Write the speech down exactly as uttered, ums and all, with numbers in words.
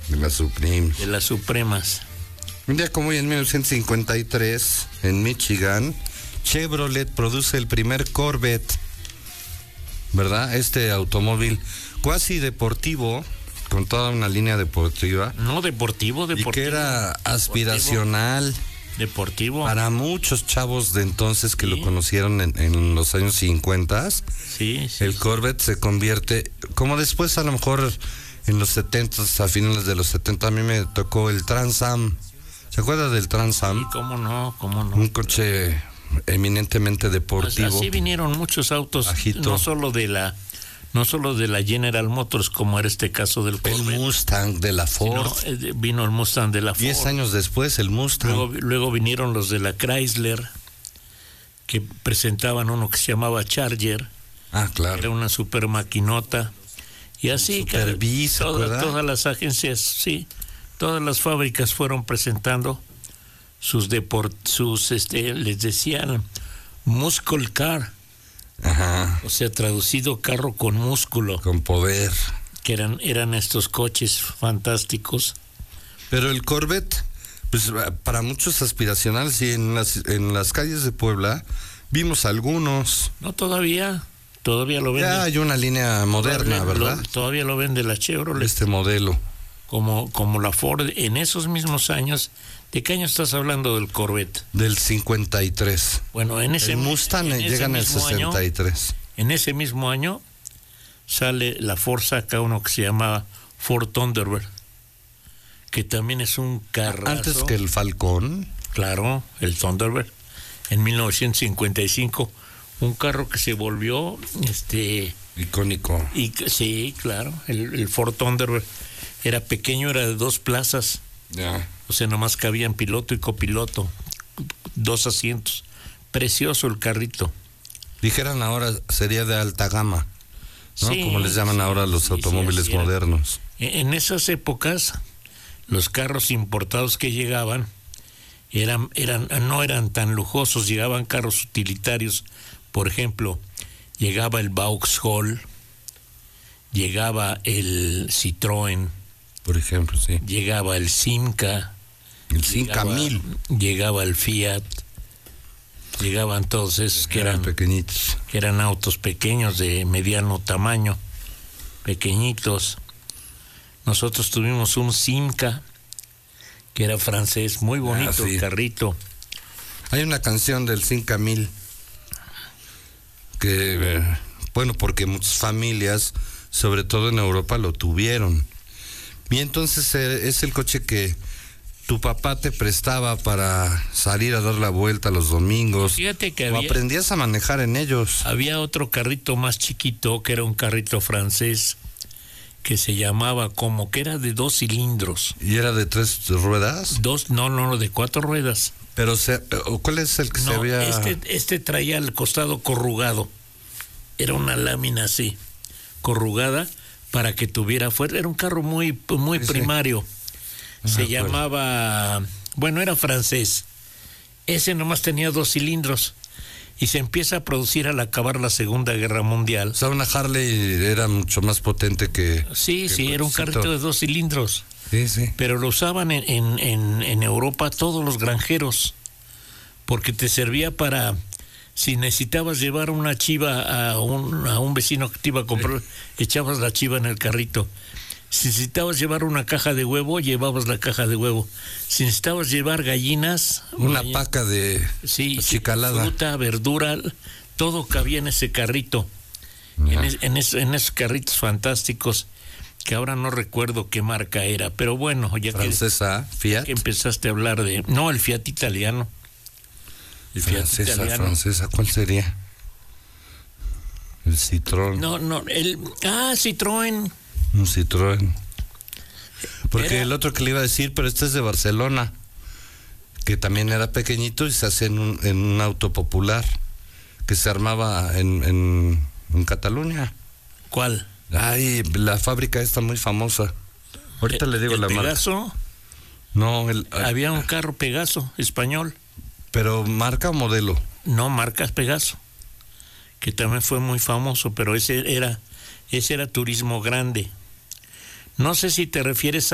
De las Supremes. De las Supremas. Un día como hoy, en mil novecientos cincuenta y tres, en Michigan, Chevrolet produce el primer Corvette, ¿verdad? Este automóvil cuasi deportivo, con toda una línea deportiva. No, deportivo, deportivo. Y que era aspiracional. Deportivo. Para muchos chavos de entonces que sí. lo conocieron en, en los años cincuenta. Sí, sí. El Corvette se convierte, como después a lo mejor en los setentas, a finales de los setenta, a mí me tocó el Trans Am. ¿Se acuerda del Trans Am? Sí, cómo no, cómo no. Un coche eminentemente deportivo. Así vinieron muchos autos, bajito. no solo de la no solo de la General Motors, como era este caso del Corvette. El Mustang de la Ford. Sino, eh, vino el Mustang de la Ford. Diez años después, el Mustang. Luego, luego vinieron los de la Chrysler, que presentaban uno que se llamaba Charger. Ah, claro. Era una super maquinota. Y así, Supervis, toda, todas las agencias, sí, todas las fábricas fueron presentando sus deport, sus, este, les decían, muscle car. Ajá. O sea, traducido carro con músculo. Con poder. Que eran, eran estos coches fantásticos. Pero el Corvette, pues para muchos aspiracionales, y en las, en las calles de Puebla vimos algunos. No, todavía, todavía lo venden. Ya hay una línea moderna, todavía ¿verdad? Lo, todavía lo vende la Chevrolet. Este modelo. Como, como la Ford, en esos mismos años. ¿De qué año estás hablando del Corvette? Del cincuenta y tres. Bueno, en ese el Mustang en llega en el sesenta y tres. Año, en ese mismo año sale la Ford, saca uno que se llama Ford Thunderbird, que también es un carrazo. Antes que el Falcón. Claro, el Thunderbird, en mil novecientos cincuenta y cinco, un carro que se volvió este icónico. Y sí, claro, el, el Ford Thunderbird era pequeño, era de dos plazas. Ya. O sea, nomás cabían piloto y copiloto, dos asientos. Precioso el carrito. Dijeran ahora sería de alta gama, ¿no? Sí, como les llaman sí, ahora los sí, automóviles sí, modernos. En esas épocas, los carros importados que llegaban eran, eran, no eran tan lujosos, llegaban carros utilitarios. Por ejemplo, llegaba el Vauxhall, llegaba el Citroën, por ejemplo, sí. Llegaba el Simca, el Simca mil, llegaba el Fiat, llegaban todos esos que eran, eran pequeñitos, que eran autos pequeños de mediano tamaño, pequeñitos. Nosotros tuvimos un Simca que era francés, muy bonito, ah, sí. El carrito. Hay una canción del Simca mil que, eh, bueno, porque muchas familias, sobre todo en Europa, lo tuvieron. Y entonces eh, es el coche que tu papá te prestaba para salir a dar la vuelta los domingos. Fíjate que o había, aprendías a manejar en ellos. Había otro carrito más chiquito, que era un carrito francés, que se llamaba como que era de dos cilindros. ¿Y era de tres ruedas? Dos, no, no, de cuatro ruedas. Pero, se, ¿cuál es el que no, se había...? Este, este traía el costado corrugado. Era una lámina así, corrugada, para que tuviera fuerza. Era un carro muy muy sí, primario. Sí. Se llamaba, bueno, era francés. Ese nomás tenía dos cilindros y se empieza a producir al acabar la Segunda Guerra Mundial. O sea, una Harley era mucho más potente que... Sí, que sí, era un carrito de dos cilindros. Sí, sí. Pero lo usaban en, en, en, en Europa todos los granjeros, porque te servía para... Si necesitabas llevar una chiva a un, a un vecino que te iba a comprar, sí. Echabas la chiva en el carrito. Si necesitabas llevar una caja de huevo, llevabas la caja de huevo. Si necesitabas llevar gallinas... Una gallina, paca de sí, achicalada. Fruta, verdura, todo cabía en ese carrito. En, es, en, es, en esos carritos fantásticos, que ahora no recuerdo qué marca era, pero bueno, ya Francesa, que, Fiat. que empezaste a hablar de... No, el Fiat italiano. El francesa, italiano. francesa, ¿cuál sería? El Citroën. No, no, el... Ah, Citroën. Un Citroën. Porque Era... el otro que le iba a decir, pero este es de Barcelona, que también era pequeñito y se hace en un, en un auto popular, que se armaba en, en, en Cataluña. ¿Cuál? Ay, la fábrica está muy famosa. Ahorita ¿El, le digo el la Pegaso? marca. No, el... Había un carro Pegaso, español. ¿Pero marca o modelo? No, marcas Pegaso, que también fue muy famoso, pero ese era, ese era turismo grande. No sé si te refieres a